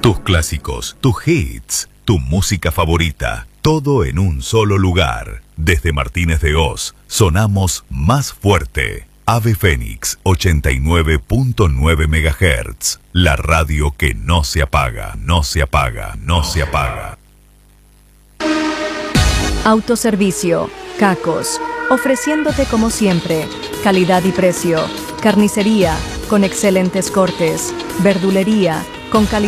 Tus clásicos, tus hits, tu música favorita, todo en un solo lugar. Desde Martínez de Oz, sonamos más fuerte. Ave Fénix 89.9 MHz. La radio que no se apaga, no se apaga, no se apaga. Autoservicio, Cacos, ofreciéndote como siempre, calidad y precio. Carnicería, con excelentes cortes. Verdulería, con calidad.